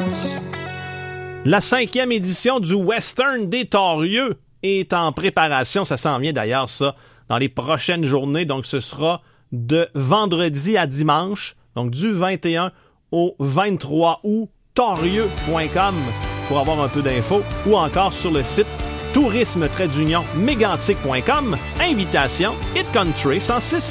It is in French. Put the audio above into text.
La 5e édition du Western des Torieux est en préparation. Ça s'en vient d'ailleurs, ça, dans les prochaines journées. Donc, ce sera de vendredi à dimanche, donc du 21 au 23 août, torieux.com pour avoir un peu d'infos, ou encore sur le site tourisme-mégantic.com. Invitation Hit Country 106.